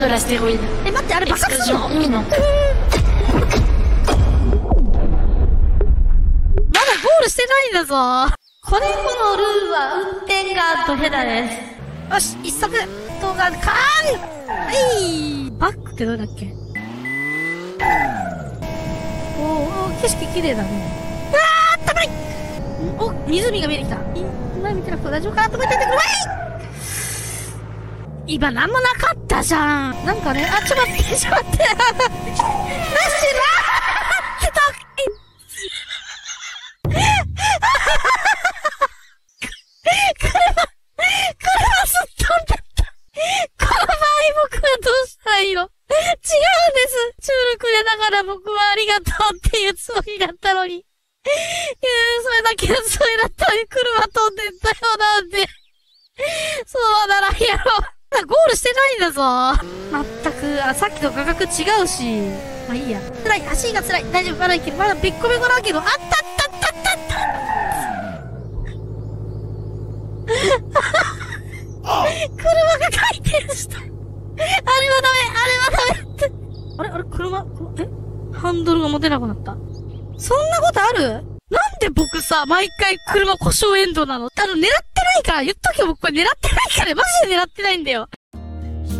l'astéroïde. え、待って、あれ爆発するの？ Explosion imminente. まだゴールしてないんだぞ。これこのルールは運転がドヘダです。よし、一足動画カーン。はい。バックってどれだっけ？景色綺麗だね。あー、たまり！お、湖が見えてきた。前見てなくて大丈夫かなと思っててくる。はい！今なんもなかったじゃん。なんかね、あ、ちょっと待って、ちょっと待って。なしな車すっ飛んだった。この場合僕はどうしたらいいの？違うんです。チュールくれながら僕はありがとうっていうつもりだったのに。それだけのつもりだったのに車飛んでったよなんで。そうならんやろ。ゴールしてないんだぞ。まったく、さっきと価格違うし。まあいいや。辛い、足が辛い。大丈夫、まだいける。まだべっこべこだけど、あったったったったった。車が回転した。あれはダメ、あれはダメって。あれ、車、ハンドルが持てなくなった。そんなことある？なんで僕さ、毎回車故障エンドなの？狙ってないから、言っとけよ、僕これ狙ってないから、マジで狙ってないんだよ。